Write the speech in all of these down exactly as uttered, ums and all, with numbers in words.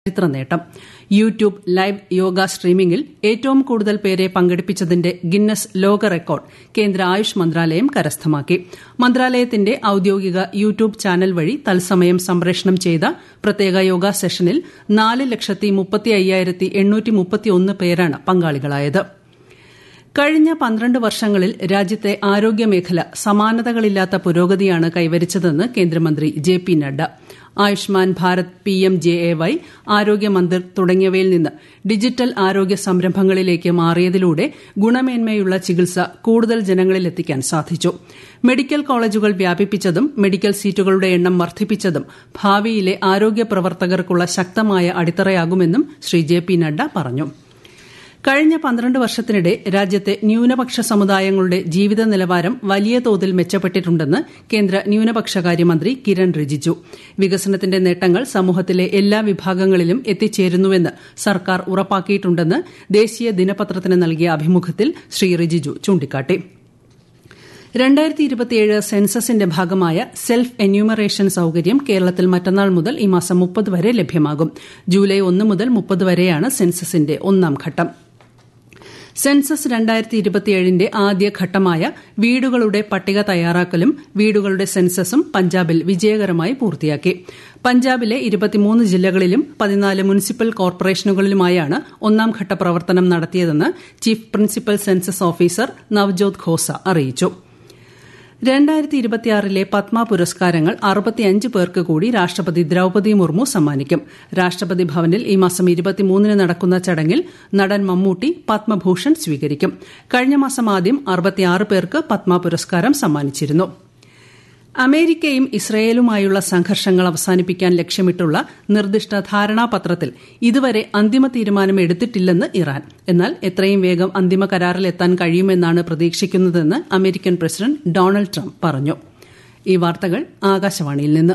ചരിത്ര നേട്ടം. YouTube live yoga സ്ട്രീമിംഗിൽ ഏറ്റവും കൂടുതൽ പേരെ പങ്കെടുപ്പിച്ചതിന്റെ ഗിന്നസ് ലോക റെക്കോർഡ് കേന്ദ്ര ആയുഷ് മന്ത്രാലയം കരസ്ഥമാക്കി. മന്ത്രാലയത്തിന്റെ ഔദ്യോഗിക യൂട്യൂബ് ചാനൽ വഴി തത്സമയം സംപ്രേഷണം ചെയ്ത പ്രത്യേക യോഗ സെഷനിൽ നാല് ലക്ഷത്തി മുപ്പത്തി അയ്യായിരത്തി എണ്ണൂറ്റി മുപ്പത്തിയൊന്ന് പേരാണ് പങ്കാളികളായത്. കഴിഞ്ഞ പന്ത്രണ്ട് വർഷങ്ങളിൽ രാജ്യത്തെ ആരോഗ്യമേഖല സമാനതകളില്ലാത്ത പുരോഗതിയാണ് കൈവരിച്ചതെന്ന് കേന്ദ്രമന്ത്രി J P Nadda. Ayushman Bharat, P M J A Y, ആരോഗ്യ മന്ദിർ തുടങ്ങിയവയിൽ നിന്ന് ഡിജിറ്റൽ ആരോഗ്യ സംരംഭങ്ങളിലേക്ക് മാറിയതിലൂടെ ഗുണമേന്മയുള്ള ചികിത്സ കൂടുതൽ ജനങ്ങളിലെത്തിക്കാൻ സാധിച്ചു. മെഡിക്കൽ കോളേജുകൾ വ്യാപിപ്പിച്ചതും മെഡിക്കൽ സീറ്റുകളുടെ എണ്ണം വർദ്ധിപ്പിച്ചതും ഭാവിയിലെ ആരോഗ്യ പ്രവർത്തകർക്കുള്ള ശക്തമായ അടിത്തറയാകുമെന്നും ശ്രീ ജെ പി നഡ്ഡ പറഞ്ഞു. കഴിഞ്ഞ പന്ത്രണ്ട് വർഷത്തിനിടെ രാജ്യത്തെ ന്യൂനപക്ഷ സമുദായങ്ങളുടെ ജീവിത നിലവാരം വലിയ തോതിൽ മെച്ചപ്പെട്ടിട്ടുണ്ടെന്ന് കേന്ദ്ര ന്യൂനപക്ഷകാര്യമന്ത്രി കിരൺ റിജിജു. വികസനത്തിന്റെ നേട്ടങ്ങൾ സമൂഹത്തിലെ എല്ലാ വിഭാഗങ്ങളിലും എത്തിച്ചേരുന്നുവെന്ന് സർക്കാർ ഉറപ്പാക്കിയിട്ടുണ്ടെന്ന് ദേശീയ ദിനപത്രത്തിന് നൽകിയ അഭിമുഖത്തിൽ ശ്രീ റിജിജു ചൂണ്ടിക്കാട്ടി. രണ്ടായിരത്തി ഇരുപത്തിയേഴ് സെൻസസിന്റെ ഭാഗമായ സെൽഫ് എന്യൂമറേഷൻ സൌകര്യം കേരളത്തിൽ മറ്റന്നാൾ മുതൽ ഈ മാസം മുപ്പത് വരെ ലഭ്യമാകും. ജൂലൈ ഒന്ന് മുതൽ മുപ്പത് വരെയാണ് സെൻസസിന്റെ ഒന്നാം ഘട്ടം. സെൻസസ് രണ്ടായിരത്തി ഇരുപത്തിയേഴിന്റെ ആദ്യഘട്ടമായ വീടുകളുടെ പട്ടിക തയ്യാറാക്കലും വീടുകളുടെ സെൻസസും പഞ്ചാബിൽ വിജയകരമായി പൂർത്തിയാക്കി. പഞ്ചാബിലെ ഇരുപത്തിമൂന്ന് ജില്ലകളിലും പതിനാല് മുനിസിപ്പൽ കോർപ്പറേഷനുകളിലുമായാണ് ഒന്നാംഘട്ട പ്രവർത്തനം നടത്തിയതെന്ന് chief principal census officer Navjot Khosa അറിയിച്ചു. രണ്ടായിരത്തി ഇരുപത്തിയാറിലെ പത്മ പുരസ്കാരങ്ങൾ അറുപത്തിയഞ്ച് പേർക്ക് കൂടി രാഷ്ട്രപതി ദ്രൌപദി മുർമു സമ്മാനിക്കും. രാഷ്ട്രപതി ഭവനിൽ ഈ മാസം ഇരുപത്തിമൂന്നിന് നടക്കുന്ന ചടങ്ങിൽ നടൻ മമ്മൂട്ടി പത്മഭൂഷൺ സ്വീകരിക്കും. കഴിഞ്ഞ മാസം ആദ്യം അറുപത്തിയാറ് പേർക്ക് പത്മ പുരസ്കാരം സമ്മാനിച്ചിരുന്നു. അമേരിക്കയും ഇസ്രയേലുമായുള്ള സംഘർഷങ്ങൾ അവസാനിപ്പിക്കാൻ ലക്ഷ്യമിട്ടുള്ള നിർദ്ദിഷ്ട ധാരണാപത്രത്തിൽ ഇതുവരെ അന്തിമ തീരുമാനം എടുത്തിട്ടില്ലെന്ന് ഇറാൻ. എന്നാൽ എത്രയും വേഗം അന്തിമ കരാറിലെത്താൻ കഴിയുമെന്നാണ് പ്രതീക്ഷിക്കുന്നതെന്ന് അമേരിക്കൻ പ്രസിഡന്റ് ഡൊണാൾഡ് ട്രംപ് പറഞ്ഞു. ഈ വാർത്തകൾ ആകാശവാണിയിൽ നിന്ന്.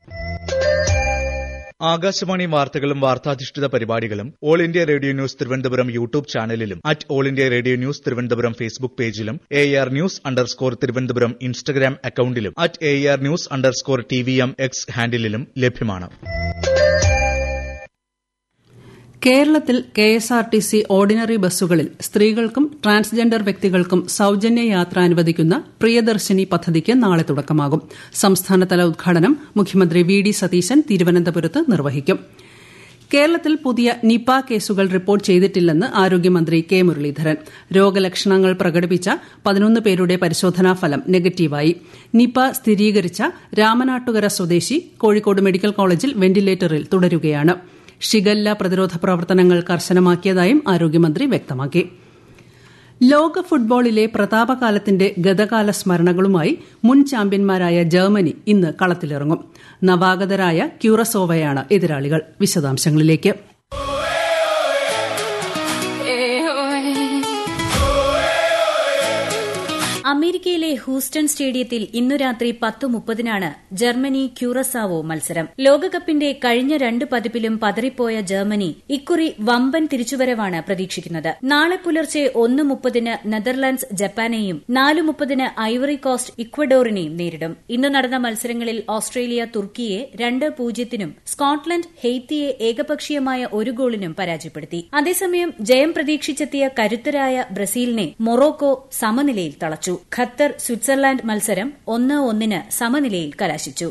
ആകാശവാണി വാർത്തകളും വാർത്താധിഷ്ഠിത പരിപാടികളും all India radio news Thiruvananthapuram YouTube ചാനലിലും at all India radio news Thiruvananthapuram Facebook പേജിലും A R news underscore Thiruvananthapuram Instagram അക്കൌണ്ടിലും at A R news underscore T V M X ഹാൻഡിലും ലഭ്യമാണ്. കേരളത്തിൽ K S R T C ordinary ബസ്സുകളിൽ സ്ത്രീകൾക്കും transgender വ്യക്തികൾക്കും സൌജന്യ യാത്ര അനുവദിക്കുന്ന പ്രിയദർശിനി പദ്ധതിക്ക് നാളെ തുടക്കമാകും. സംസ്ഥാനതല ഉദ്ഘാടനം മുഖ്യമന്ത്രി വി ഡി സതീശൻ തിരുവനന്തപുരത്ത് നിർവഹിക്കും. കേരളത്തിൽ പുതിയ നിപ കേസുകൾ റിപ്പോർട്ട് ചെയ്തിട്ടില്ലെന്ന് ആരോഗ്യമന്ത്രി കെ മുരളീധരൻ. രോഗലക്ഷണങ്ങൾ പ്രകടിപ്പിച്ച പതിനൊന്ന് പേരുടെ പരിശോധനാ ഫലം നെഗറ്റീവായി. നിപ സ്ഥിരീകരിച്ച രാമനാട്ടുകര സ്വദേശി കോഴിക്കോട് മെഡിക്കൽ കോളേജിൽ വെന്റിലേറ്ററിൽ തുടരുകയാണ്. ഷിഗല്ല പ്രതിരോധ പ്രവർത്തനങ്ങൾ കർശനമാക്കിയതായും ആരോഗ്യമന്ത്രി വ്യക്തമാക്കി. ലോക ഫുട്ബോളിലെ പ്രതാപകാലത്തിന്റെ ഗതകാല സ്മരണകളുമായി മുൻ ചാമ്പ്യന്മാരായ ജർമ്മനി ഇന്ന് കളത്തിലിറങ്ങും. നവാഗതരായ ക്യൂറസോവയാണ് എതിരാളികൾ. വിശദാംശങ്ങളിലേക്ക്. അമേരിക്കയിലെ ഹൂസ്റ്റൺ സ്റ്റേഡിയത്തിൽ ഇന്നു രാത്രി പത്ത് മുപ്പതിനാണ് ജർമ്മനി ക്യൂറസാവോ മത്സരം. ലോകകപ്പിന്റെ കഴിഞ്ഞ രണ്ട് പതിപ്പിലും പതറിപ്പോയ ജർമ്മനി ഇക്കുറി വമ്പൻ തിരിച്ചുവരവാണ് പ്രതീക്ഷിക്കുന്നത്. നാളെ പുലർച്ചെ ഒന്ന് മുപ്പതിന് നെതർലാൻഡ്സ് ജപ്പാനെയും നാല് മുപ്പതിന് ഐവറി കോസ്റ്റ് ഇക്വഡോറിനെയും നേരിടും. ഇന്ന് നടന്ന മത്സരങ്ങളിൽ ഓസ്ട്രേലിയ തുർക്കിയെ രണ്ട് പൂജ്യത്തിനും സ്കോട്ട്ലൻഡ് ഹെയ്ത്തിയെ ഏകപക്ഷീയമായ ഒരു ഗോളിനും പരാജയപ്പെടുത്തി. അതേസമയം ജയം പ്രതീക്ഷിച്ചെത്തിയ കരുത്തരായ ബ്രസീലിനെ മൊറോക്കോ സമനിലയിൽ തളച്ചു. ഖത്തർ സ്വിറ്റ്സർലാൻഡ് മത്സരം ഒന്ന് ഒന്നിന് സമനിലയിൽ കലാശിച്ചു.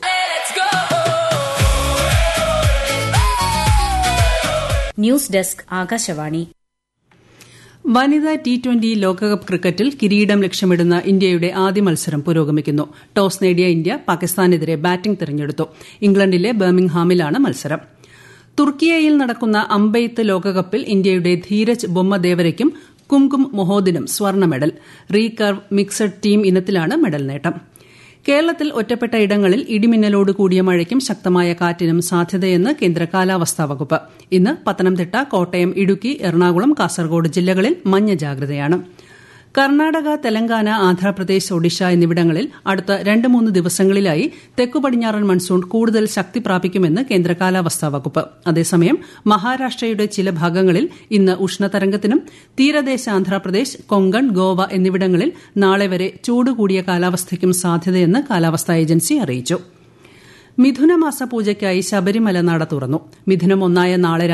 News desk Akashvani. വനിതാ ടി ട്വന്റി ലോകകപ്പ് ക്രിക്കറ്റിൽ കിരീടം ലക്ഷ്യമിടുന്ന ഇന്ത്യയുടെ ആദ്യ മത്സരം പുരോഗമിക്കുന്നു. ടോസ് നേടിയ ഇന്ത്യ പാകിസ്ഥാനെതിരെ ബാറ്റിംഗ് തെരഞ്ഞെടുത്തു. ഇംഗ്ലണ്ടിലെ ബർമിംഗ്ഹാമിലാണ് മത്സരം. തുർക്കിയയിൽ നടക്കുന്ന അമ്പെയ്ത്ത് ലോകകപ്പിൽ ഇന്ത്യയുടെ ധീരജ് ബൊമ്മദേവരയ്ക്കും കുംകും മൊഹോദിനും സ്വർണ്ണ medal. Recurve mixed team ഇനത്തിലാണ് medal നേട്ടം. കേരളത്തിൽ ഒറ്റപ്പെട്ട ഇടങ്ങളിൽ ഇടിമിന്നലോട് കൂടിയ മഴയ്ക്കും ശക്തമായ കാറ്റിനും സാധ്യതയെന്ന് കേന്ദ്ര കാലാവസ്ഥാ വകുപ്പ്. ഇന്ന് പത്തനംതിട്ട, കോട്ടയം, ഇടുക്കി, എറണാകുളം, കാസർഗോഡ് ജില്ലകളിൽ മഞ്ഞ ജാഗ്രതയാണ്. കർണാടക, തെലങ്കാന, ആന്ധ്രാപ്രദേശ്, ഒഡീഷ എന്നിവിടങ്ങളിൽ അടുത്ത രണ്ട് മൂന്ന് ദിവസങ്ങളിലായി തെക്കു പടിഞ്ഞാറൻ മൺസൂൺ കൂടുതൽ ശക്തി പ്രാപിക്കുമെന്ന് കേന്ദ്ര കാലാവസ്ഥാ വകുപ്പ്. അതേസമയം മഹാരാഷ്ട്രയുടെ ചില ഭാഗങ്ങളിൽ ഇന്ന് ഉഷ്ണതരംഗത്തിനും തീരദേശ ആന്ധ്രാപ്രദേശ്, കൊങ്കൺ, ഗോവ എന്നിവിടങ്ങളിൽ നാളെ വരെ ചൂട് കൂടിയ കാലാവസ്ഥയ്ക്കും സാധ്യതയെന്ന് കാലാവസ്ഥാ ഏജൻസി അറിയിച്ചു. മിഥുനമാസ പൂജയ്ക്കായി ശബരിമല നട തുറന്നു. മിഥുനം ഒന്നായ നാളെ